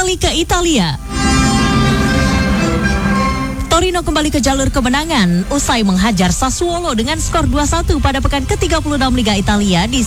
beralih ke Italia. Torino kembali ke jalur kemenangan usai menghajar Sassuolo dengan skor 2-1 pada pekan ke-36 Liga Italia di